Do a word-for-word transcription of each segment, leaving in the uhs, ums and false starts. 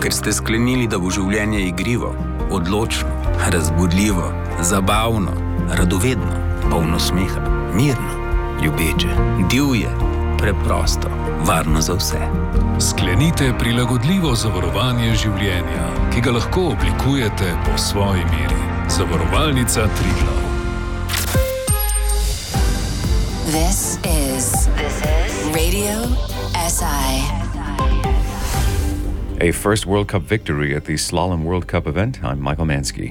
ker ste sklenili, da bo življenje igrivo, odločno, razbudljivo, zabavno, radovedno, polno smeha, mirno, ljubeče, divje, preprosto, varno za vse. Sklenite prilagodljivo zavarovanje življenja, ki ga lahko oblikujete po svoji meri. Zavarovalnica Triglav. This is, this is Radio S I. A first World Cup victory at the Slalom World Cup event. I'm Michael Mansky.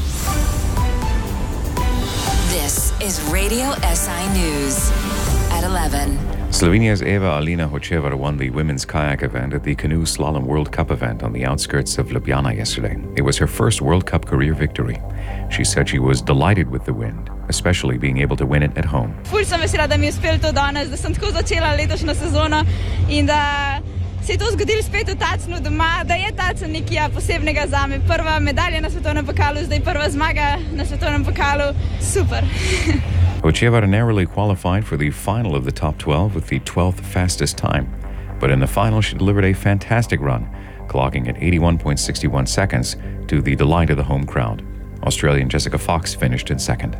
This is Radio S I News at eleven. Slovenia's Eva Alina Hočevar won the women's kayak event at the Canoe Slalom World Cup event on the outskirts of Ljubljana yesterday. It was her first World Cup career victory. She said she was delighted with the win, especially being able to win it at home. Ful sem vesela, da mi je uspelo to danes, da sem tako začela letošnjo sezono in da se je to zgodilo spet v Tacnu doma, da je Tacen nekaj posebnega zame. Prva medalja na svetovnem pokalu, zdaj prva zmaga na svetovnem pokalu. Super. Hočevar narrowly qualified for the final of the top twelve with the twelfth fastest time. But in the final, she delivered a fantastic run, clocking at eighty-one point six one seconds to the delight of the home crowd. Australian Jessica Fox finished in second.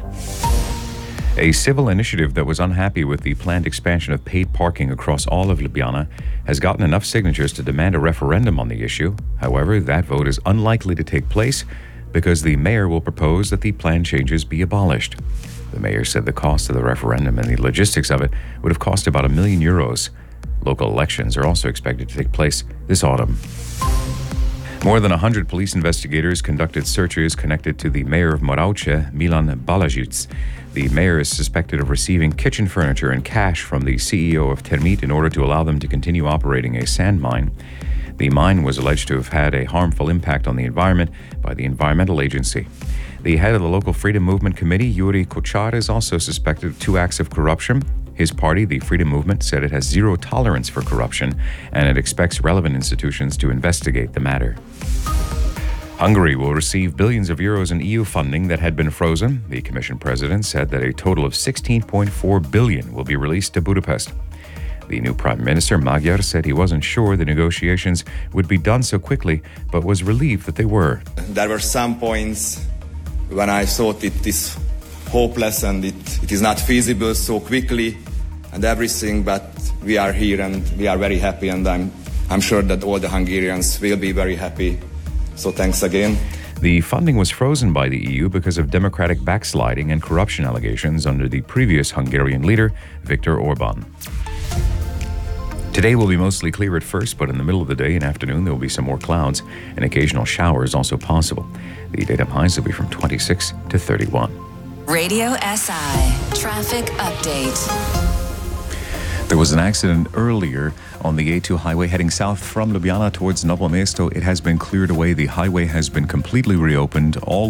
A civil initiative that was unhappy with the planned expansion of paid parking across all of Ljubljana has gotten enough signatures to demand a referendum on the issue. However, that vote is unlikely to take place because the mayor will propose that the planned changes be abolished. The mayor said the cost of the referendum and the logistics of it would have cost about a million euros. Local elections are also expected to take place this autumn. More than one hundred police investigators conducted searches connected to the mayor of Moravče, Milan Balažič. The mayor is suspected of receiving kitchen furniture and cash from the C E O of Termit in order to allow them to continue operating a sand mine. The mine was alleged to have had a harmful impact on the environment by the environmental agency. The head of the local Freedom Movement Committee, Yuri Kochar, is also suspected of two acts of corruption. His party, the Freedom Movement, said it has zero tolerance for corruption and it expects relevant institutions to investigate the matter. Hungary will receive billions of euros in E U funding that had been frozen. The Commission President said that a total of sixteen point four billion will be released to Budapest. The new Prime Minister, Magyar, said he wasn't sure the negotiations would be done so quickly, but was relieved that they were. There were some points when I thought it is hopeless and it, it is not feasible so quickly and everything, but we are here and we are very happy, and I'm, I'm sure that all the Hungarians will be very happy. So thanks again. The funding was frozen by the E U because of democratic backsliding and corruption allegations under the previous Hungarian leader, Viktor Orban. Today will be mostly clear at first, but in the middle of the day and afternoon there will be some more clouds and occasional showers also possible. The daytime highs will be from twenty-six to thirty-one. Radio S I Traffic Update. There was an accident earlier on the A two highway heading south from Ljubljana towards Novo Mesto. It has been cleared away. The highway has been completely reopened. All